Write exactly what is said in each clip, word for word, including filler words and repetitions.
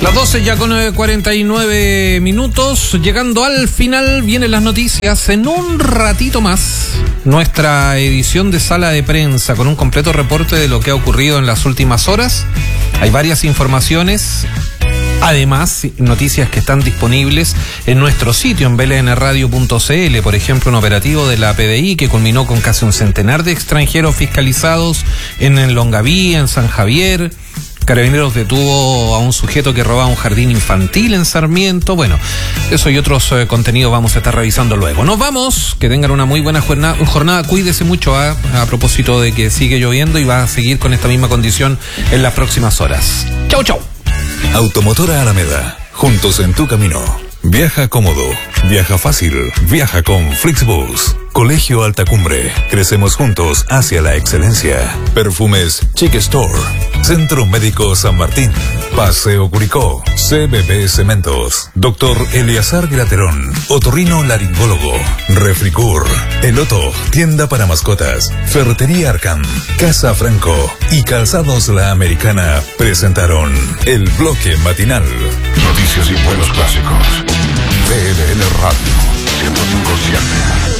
Las doce ya con cuarenta y nueve minutos, llegando al final, vienen las noticias. En un ratito más, nuestra edición de sala de prensa con un completo reporte de lo que ha ocurrido en las últimas horas. Hay varias informaciones, además noticias que están disponibles en nuestro sitio en b l n radio punto c l. Por ejemplo, un operativo de la P D I que culminó con casi un centenar de extranjeros fiscalizados en Longaví, en San Javier. Carabineros detuvo a un sujeto que robaba un jardín infantil en Sarmiento. Bueno, eso y otros eh, contenidos vamos a estar revisando luego. Nos vamos, que tengan una muy buena jornada. jornada. Cuídese mucho a, a propósito de que sigue lloviendo y va a seguir con esta misma condición en las próximas horas. Chau, chau. Automotora Alameda, juntos en tu camino. Viaja cómodo, viaja fácil, viaja con Flixbus. Colegio Alta Cumbre, crecemos juntos hacia la excelencia. Perfumes Chic Store, Centro Médico San Martín, Paseo Curicó, C B B Cementos, Doctor Eleazar Graterón, Otorrino Laringólogo, Refricur, Eloto, Tienda para Mascotas, Ferretería Arcam, Casa Franco y Calzados La Americana presentaron el bloque matinal. Noticias y buenos clásicos. B L N Radio ciento cinco punto siete.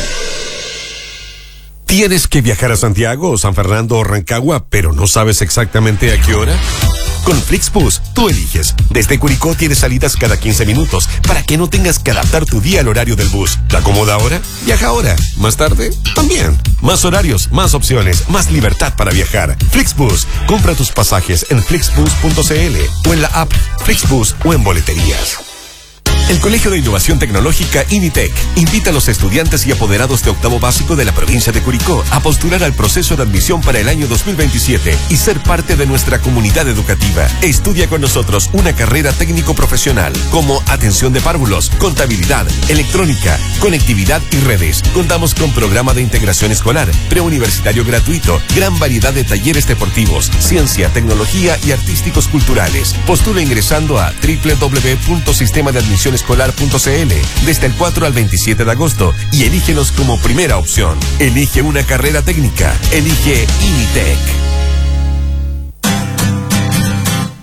¿Tienes que viajar a Santiago o San Fernando o Rancagua, pero no sabes exactamente a qué hora? Con Flixbus, tú eliges. Desde Curicó tienes salidas cada quince minutos para que no tengas que adaptar tu día al horario del bus. ¿Te acomoda ahora? Viaja ahora. ¿Más tarde? También. Más horarios, más opciones, más libertad para viajar. Flixbus. Compra tus pasajes en flixbus punto c l o en la app Flixbus o en boleterías. El Colegio de Innovación Tecnológica INITEC invita a los estudiantes y apoderados de octavo básico de la provincia de Curicó a postular al proceso de admisión para el año dos mil veintisiete y ser parte de nuestra comunidad educativa. Estudia con nosotros una carrera técnico-profesional como atención de párvulos, contabilidad, electrónica, conectividad y redes. Contamos con programa de integración escolar, preuniversitario gratuito, gran variedad de talleres deportivos, ciencia, tecnología y artísticos culturales. Postula ingresando a doble u doble u doble u punto sistema de admisión escolar punto c l desde el cuatro al veintisiete de agosto y elígenos como primera opción. Elige una carrera técnica. Elige INITEC.